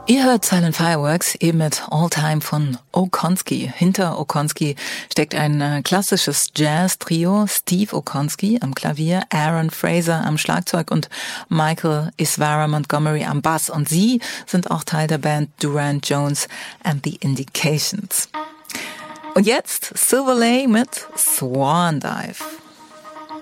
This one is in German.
Ihr hört Silent Fireworks eben mit All Time von Okonski. Hinter Okonski steckt ein klassisches Jazz-Trio. Steve Okonski am Klavier, Aaron Fraser am Schlagzeug und Michael Isvara Montgomery am Bass. Und sie sind auch Teil der Band Durand Jones and the Indications. Und jetzt Silverlay mit Swan Dive.